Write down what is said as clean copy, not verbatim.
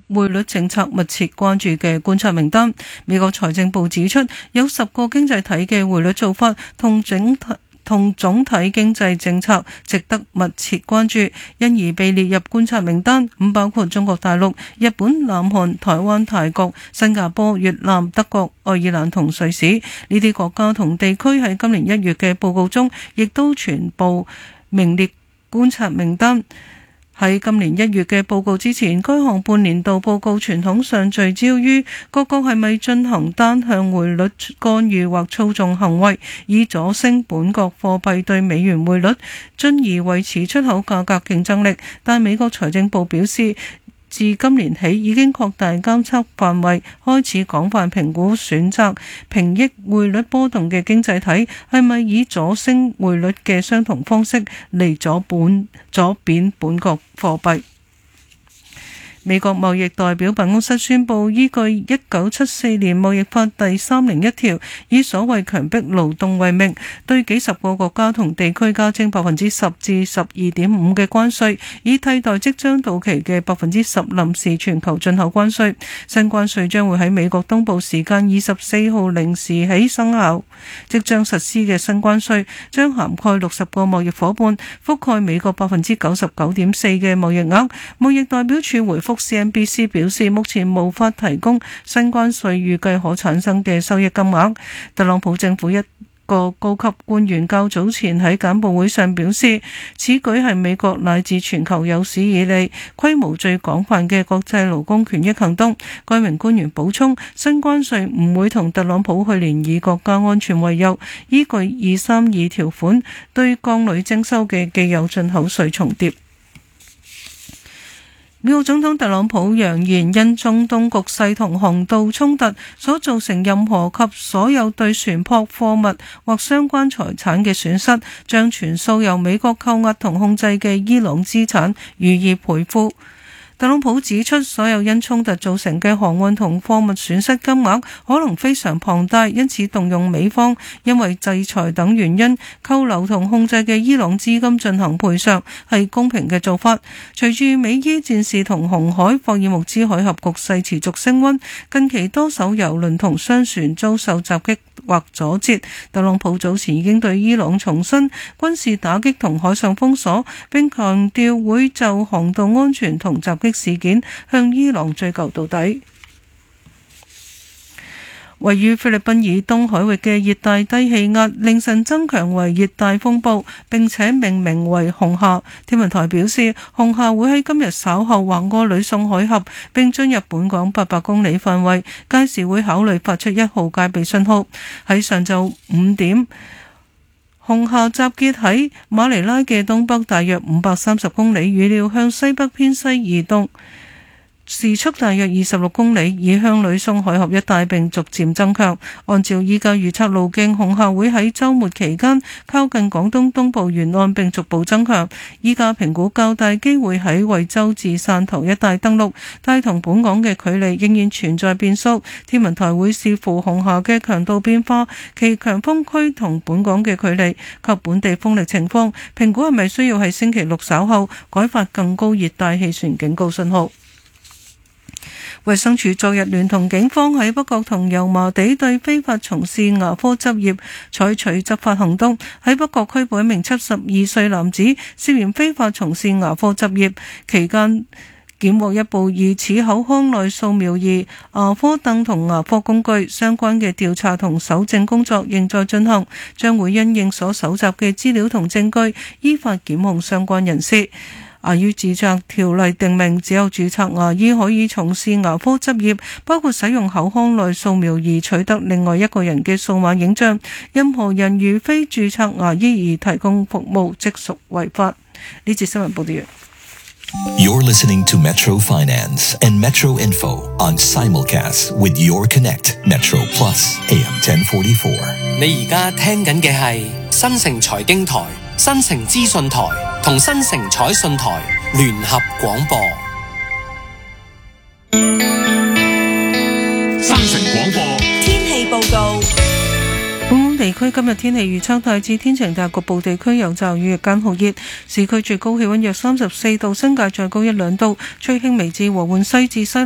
匯率政策密切關注嘅觀察名單。美國財政部指出，有10個經濟體嘅匯率做法同總體經濟政策值得密切關注，因而被列入觀察名單。包括中國大陸、日本、南韓、台灣、泰國、新加坡、越南、德國、愛爾蘭同瑞士呢啲國家同地區喺今年1月嘅報告中，亦都全部名列觀察名單。喺今年1月嘅報告之前，該項半年度報告傳統上聚焦於各國係咪進行單向匯率干預或操縱行為，以阻升本國貨幣對美元匯率，進而維持出口價格競爭力。但美國財政部表示，自今年起已經擴大監測範圍，開始廣泛評估選擇平抑匯率波動嘅經濟體係咪以阻升匯率嘅相同方式嚟阻貶本國貨幣。美國貿易代表辦公室宣布，依據1974年貿易法第301條，以所謂強迫勞動為名，對幾十個國家同地區加徵10%至12.5%嘅關稅，以替代即將到期嘅10%臨時全球進口關稅。新關稅將會喺美國東部時間24號0時起生效。即將實施嘅新關稅將涵蓋60個貿易夥伴，覆蓋美國99.4%嘅貿易額。貿易代表處回覆CNBC 表示，目前無法提供新關稅預計可產生嘅收益金額。特朗普政府一個高級官員較早前喺簡報會上表示，此舉係美國乃至全球有史以嚟規模最廣泛嘅國際勞工權益行動。該名官員補充，新關稅唔會同特朗普去年以國家安全為由，依據232條款對鋼鋁徵收嘅既有進口稅重疊。美國總統特朗普揚言，因中東局勢同航道衝突所造成任何及所有對船舶、貨物或相關財產嘅損失，將全數由美國扣押同控制嘅伊朗資產予以賠付。特朗普指出，所有因衝突造成嘅航運同貨物損失金額可能非常龐大，因此動用美方因為制裁等原因扣留同控制嘅伊朗資金進行賠償係公平嘅做法。隨住美伊戰事同紅海霍爾木茲海峽局勢持續升溫，近期多艘郵輪同商船遭受襲擊或阻截。特朗普早前已經對伊朗重申軍事打擊同海上封鎖，並強調會就航道安全同襲擊事件向伊朗追究到底。位於菲律賓以東海域嘅熱帶低氣壓凌晨增強為熱帶風暴，並且命名為紅夏。天文台表示，紅夏會喺今日稍後橫過呂宋海峽，並進入本港800公里範圍，屆時會考慮發出1號戒備信號。喺上晝5點，紅夏集結喺馬尼拉嘅東北大約530公里，預料向西北偏西移動，時速大約26公里，以向呂宋海峽一帶並逐漸增強。按照依家預測路徑，紅夏會喺週末期間靠近廣東東部沿岸並逐步增強。依家評估較大機會喺惠州至汕頭一帶登陸，但同本港嘅距離仍然存在變數。天文台會視乎紅夏嘅強度變化、其強風區同本港嘅距離及本地風力情況，評估係咪需要喺星期六稍後改發更高熱帶氣旋警告信號。衛生署昨日聯同警方喺北角同油麻地對非法從事牙科執業採取執法行動，喺北角拘捕一名72歲男子，涉嫌非法從事牙科執業，期間檢獲一部疑似口腔內掃描儀、牙科凳同牙科工具，相關嘅調查同搜證工作仍在進行，將會因應所搜集嘅資料同證據，依法檢控相關人士。牙醫註冊條例訂明，只有註冊牙醫可以從事牙科執業，包括使用口腔內掃描儀取得另外一個人嘅數碼影像。任何人如非註冊牙醫而提供服務，即屬違法。呢節新聞報道完。 You're listening to Metro Finance and Metro Info on simulcast with Your Connect Metro Plus AM 1044。 你而家聽緊嘅係新城財經台、新城資訊台同新城彩訊台聯合廣播。 新城廣播天氣報告。 本港地區今日天氣預測大致天晴，但局部地區有驟雨，日間酷熱，市區最高氣溫約34度，新界再高1-2度，吹輕微至和緩西至西